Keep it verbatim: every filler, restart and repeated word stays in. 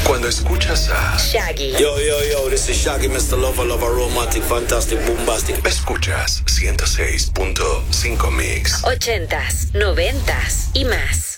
Cuando escuchas a Shaggy. Yo, yo, yo, this is Shaggy, mister Lover, Lover, Romantic, Fantastic, Bombastic. Escuchas ciento seis punto cinco Mix. Ochentas, noventas y más.